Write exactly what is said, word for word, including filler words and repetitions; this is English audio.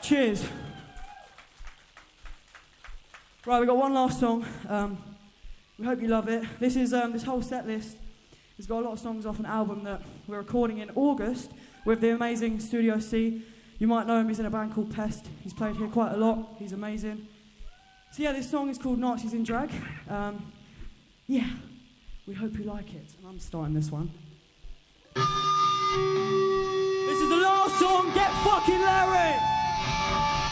Cheers. Right, we got one last song. Um, we hope you love it. This is um, this whole set list has got a lot of songs off an album that we're recording in August with the amazing Studio C. You might know him, he's in a band called Pest. He's played here quite a lot, he's amazing. So yeah, this song is called Nazis in Drag. Um, yeah, we hope you like it. And I'm starting this one. This is the last song, Get Fucking Larry!